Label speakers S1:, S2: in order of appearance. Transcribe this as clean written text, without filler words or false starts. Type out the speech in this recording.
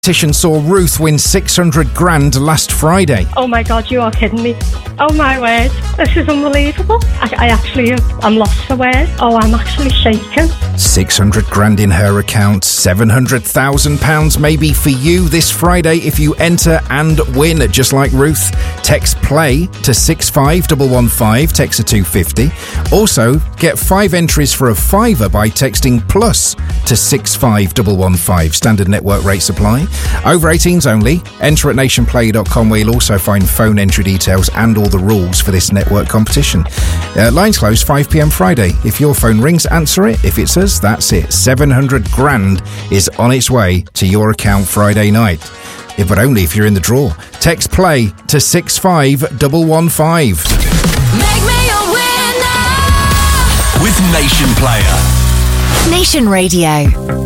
S1: Competition saw Ruth win 600 grand last Friday.
S2: Oh my God, you are kidding me. Oh my word, this is unbelievable. I'm lost for words. Oh, I'm actually shaken.
S1: 600 grand in her account, £700,000 maybe for you this Friday if you enter and win, just like Ruth. Text PLAY to 65115, text to 250. Also, get 5 entries for a fiver by texting PLUS to 65115. Standard network rates apply. Over 18s only. Enter at nationplay.com where you'll also find phone entry details and all the rules for this network competition. Lines close 5pm Friday. If your phone rings, answer it. If it's us, that's it. 700 grand is on its way to your account Friday night. But only if you're in the draw. Text PLAY to 65115.
S3: Make me a winner
S4: with Nation Player.
S3: Nation Radio.